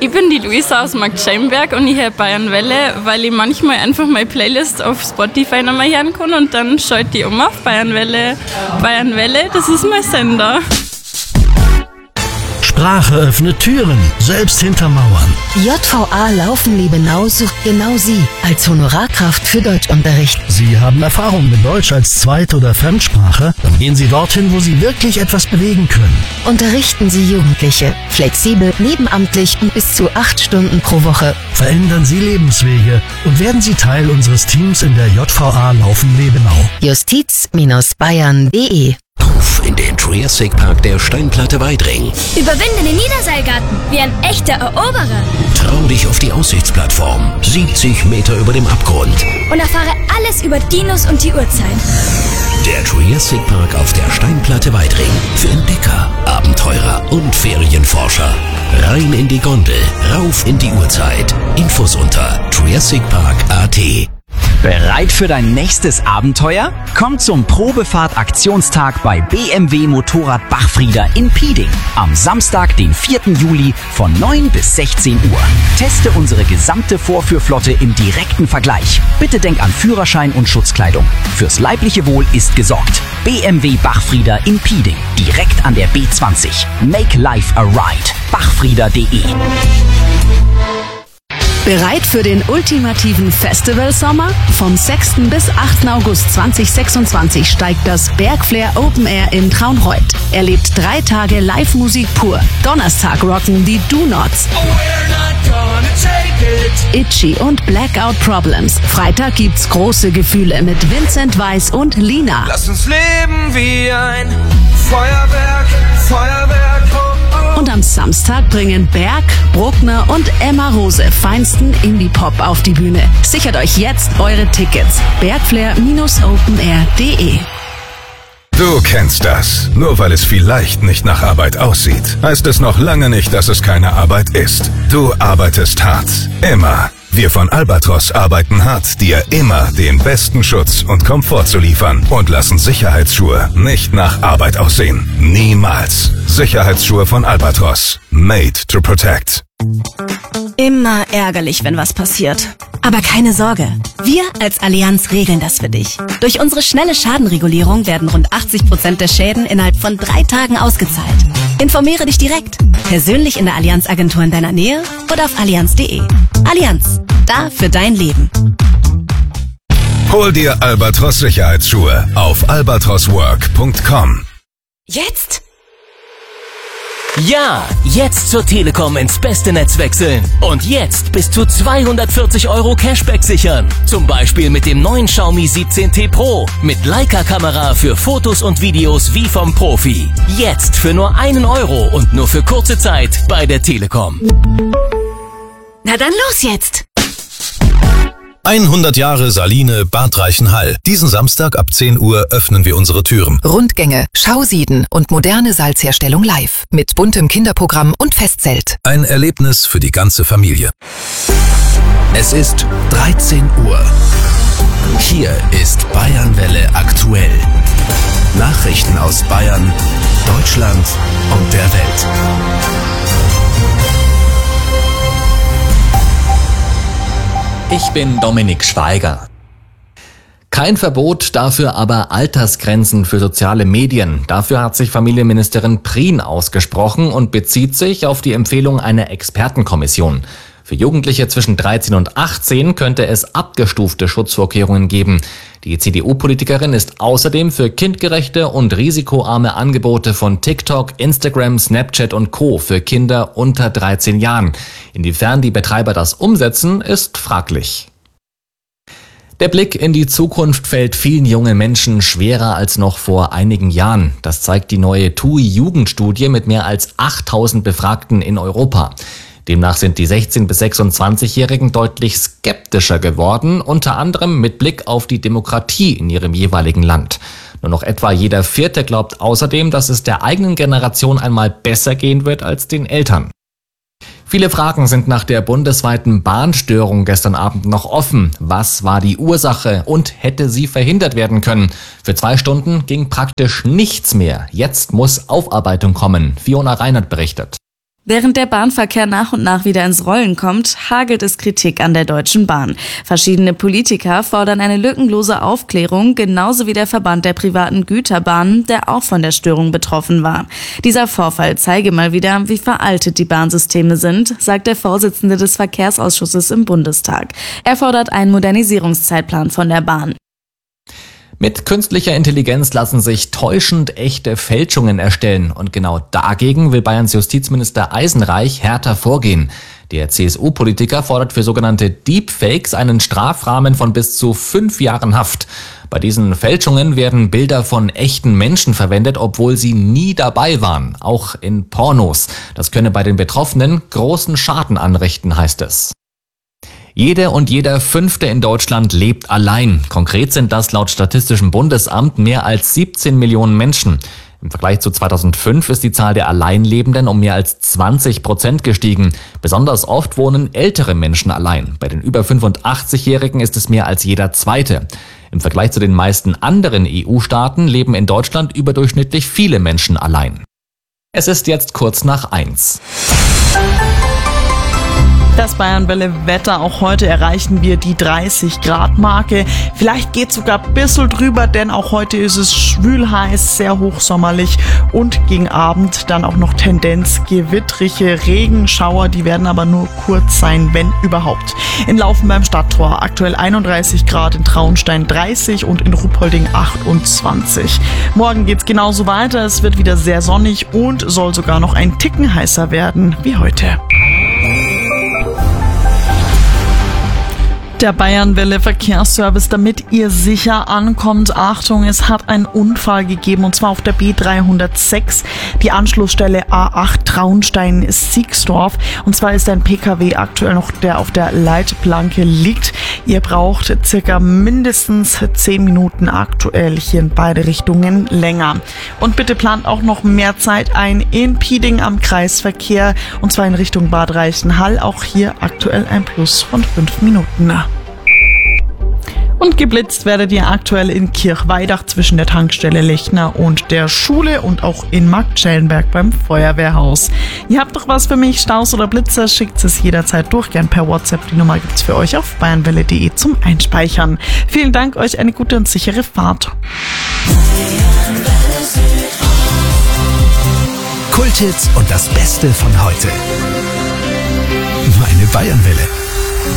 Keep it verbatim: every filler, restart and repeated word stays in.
Ich bin die Luisa aus Marktscheinberg und ich höre Bayern Welle, weil ich manchmal einfach meine Playlist auf Spotify nochmal hören kann und dann schalte ich um auf Bayern Welle. Bayern Welle, das ist mein Sender. Sprache öffnet Türen, selbst hinter Mauern. J V A Laufen-Liebenau sucht genau Sie als Honorarkraft für Deutschunterricht. Sie haben Erfahrung mit Deutsch als Zweit- oder Fremdsprache? Dann gehen Sie dorthin, wo Sie wirklich etwas bewegen können. Unterrichten Sie Jugendliche, flexibel, nebenamtlich und bis zu acht Stunden pro Woche. Verändern Sie Lebenswege und werden Sie Teil unseres Teams in der J V A Laufen-Liebenau. justiz Bayern punkt de Auf in den Triassic Park der Steinplatte Weidring. Überwinde den Niederseilgarten wie ein echter Eroberer. Trau dich auf die Aussichtsplattform, siebzig Meter über dem Abgrund. Und erfahre alles über Dinos und die Urzeit. Der Triassic Park auf der Steinplatte Weidring. Für Entdecker, Abenteurer und Ferienforscher. Rein in die Gondel, rauf in die Urzeit. Infos unter triassic park punkt a t. Bereit für dein nächstes Abenteuer? Komm zum Probefahrt-Aktionstag bei B M W Motorrad Bachfrieder in Pieding. Am Samstag, den vierten Juli von neun bis sechzehn Uhr. Teste unsere gesamte Vorführflotte im direkten Vergleich. Bitte denk an Führerschein und Schutzkleidung. Fürs leibliche Wohl ist gesorgt. B M W Bachfrieder in Pieding. Direkt an der B zwanzig. Make life a ride. bachfrieder punkt de. Bereit für den ultimativen Festivalsommer? Vom sechsten bis achten August zweitausendsechsundzwanzig steigt das Bergflair Open Air in Traunreut. Erlebt drei Tage Live-Musik pur. Donnerstag rocken die Do Nots, Itchy und Blackout Problems. Freitag gibt's große Gefühle mit Vincent Weiss und Lina. Lass uns leben wie ein Feuerwerk, Feuerwerk. Oh, oh. Und am Samstag bringen Berg, Bruckner und Emma Rose feinsten Indie-Pop auf die Bühne. Sichert euch jetzt eure Tickets. bergflair Bindestrich open air punkt de. Du kennst das. Nur weil es vielleicht nicht nach Arbeit aussieht, heißt es noch lange nicht, dass es keine Arbeit ist. Du arbeitest hart. Immer. Wir von Albatros arbeiten hart, dir immer den besten Schutz und Komfort zu liefern und lassen Sicherheitsschuhe nicht nach Arbeit aussehen. Niemals. Sicherheitsschuhe von Albatros. Made to protect. Immer ärgerlich, wenn was passiert. Aber keine Sorge, wir als Allianz regeln das für dich. Durch unsere schnelle Schadenregulierung werden rund achtzig Prozent der Schäden innerhalb von drei Tagen ausgezahlt. Informiere dich direkt, persönlich in der Allianz-Agentur in deiner Nähe oder auf allianz punkt de. Allianz, da für dein Leben. Hol dir Albatros Sicherheitsschuhe auf albatros work punkt com. Jetzt? Ja, jetzt zur Telekom ins beste Netz wechseln. Und jetzt bis zu zweihundertvierzig Euro Cashback sichern. Zum Beispiel mit dem neuen Xiaomi siebzehn T Pro. Mit Leica-Kamera für Fotos und Videos wie vom Profi. Jetzt für nur einen Euro und nur für kurze Zeit bei der Telekom. Na dann los jetzt! hundert Jahre Saline Bad Reichenhall. Diesen Samstag ab zehn Uhr öffnen wir unsere Türen. Rundgänge, Schausieden und moderne Salzherstellung live. Mit buntem Kinderprogramm und Festzelt. Ein Erlebnis für die ganze Familie. Es ist dreizehn Uhr. Hier ist Bayernwelle aktuell. Nachrichten aus Bayern, Deutschland und der Welt. Ich bin Dominik Schweiger. Kein Verbot, dafür aber Altersgrenzen für soziale Medien. Dafür hat sich Familienministerin Prien ausgesprochen und bezieht sich auf die Empfehlung einer Expertenkommission. Für Jugendliche zwischen dreizehn und achtzehn könnte es abgestufte Schutzvorkehrungen geben. Die C D U-Politikerin ist außerdem für kindgerechte und risikoarme Angebote von TikTok, Instagram, Snapchat und Co. für Kinder unter dreizehn Jahren. Inwiefern die Betreiber das umsetzen, ist fraglich. Der Blick in die Zukunft fällt vielen jungen Menschen schwerer als noch vor einigen Jahren. Das zeigt die neue T U I-Jugendstudie mit mehr als achttausend Befragten in Europa. Demnach sind die sechzehn- bis sechsundzwanzigjährigen deutlich skeptischer geworden, unter anderem mit Blick auf die Demokratie in ihrem jeweiligen Land. Nur noch etwa jeder Vierte glaubt außerdem, dass es der eigenen Generation einmal besser gehen wird als den Eltern. Viele Fragen sind nach der bundesweiten Bahnstörung gestern Abend noch offen. Was war die Ursache und hätte sie verhindert werden können? Für zwei Stunden ging praktisch nichts mehr. Jetzt muss Aufarbeitung kommen. Fiona Reinert berichtet. Während der Bahnverkehr nach und nach wieder ins Rollen kommt, hagelt es Kritik an der Deutschen Bahn. Verschiedene Politiker fordern eine lückenlose Aufklärung, genauso wie der Verband der privaten Güterbahnen, der auch von der Störung betroffen war. Dieser Vorfall zeige mal wieder, wie veraltet die Bahnsysteme sind, sagt der Vorsitzende des Verkehrsausschusses im Bundestag. Er fordert einen Modernisierungszeitplan von der Bahn. Mit künstlicher Intelligenz lassen sich täuschend echte Fälschungen erstellen. Und genau dagegen will Bayerns Justizminister Eisenreich härter vorgehen. Der C S U-Politiker fordert für sogenannte Deepfakes einen Strafrahmen von bis zu fünf Jahren Haft. Bei diesen Fälschungen werden Bilder von echten Menschen verwendet, obwohl sie nie dabei waren. Auch in Pornos. Das könne bei den Betroffenen großen Schaden anrichten, heißt es. Jede und jeder Fünfte in Deutschland lebt allein. Konkret sind das laut Statistischem Bundesamt mehr als siebzehn Millionen Menschen. Im Vergleich zu zweitausendfünf ist die Zahl der Alleinlebenden um mehr als zwanzig Prozent gestiegen. Besonders oft wohnen ältere Menschen allein. Bei den über fünfundachtzigjährigen ist es mehr als jeder Zweite. Im Vergleich zu den meisten anderen E U-Staaten leben in Deutschland überdurchschnittlich viele Menschen allein. Es ist jetzt kurz nach eins. Das Bayernwelle-Wetter, auch heute erreichen wir die dreißig Grad Marke. Vielleicht geht sogar ein bisschen drüber, denn auch heute ist es schwül heiß, sehr hochsommerlich und gegen Abend dann auch noch Tendenz gewittrige Regenschauer, die werden aber nur kurz sein, wenn überhaupt. In Laufen beim Stadttor aktuell einunddreißig Grad, in Traunstein dreißig und in Ruppolding achtundzwanzig. Morgen geht's genauso weiter, es wird wieder sehr sonnig und soll sogar noch ein Ticken heißer werden wie heute. Der Bayernwelle Verkehrsservice, damit ihr sicher ankommt. Achtung, es hat einen Unfall gegeben und zwar auf der B dreihundertsechs, die Anschlussstelle A acht Traunstein-Siegsdorf. Und zwar ist ein Pkw aktuell noch, der auf der Leitplanke liegt. Ihr braucht circa mindestens zehn Minuten aktuell hier in beide Richtungen länger. Und bitte plant auch noch mehr Zeit ein in Pieding am Kreisverkehr und zwar in Richtung Bad Reichenhall. Auch hier aktuell ein Plus von fünf Minuten. Und geblitzt werdet ihr aktuell in Kirchweidach zwischen der Tankstelle Lechner und der Schule und auch in Marktschellenberg beim Feuerwehrhaus. Ihr habt doch was für mich, Staus oder Blitzer, schickt es jederzeit durch, gern per WhatsApp. Die Nummer gibt's für euch auf bayernwelle punkt de zum Einspeichern. Vielen Dank, euch eine gute und sichere Fahrt. Kulthits und das Beste von heute. Meine Bayernwelle.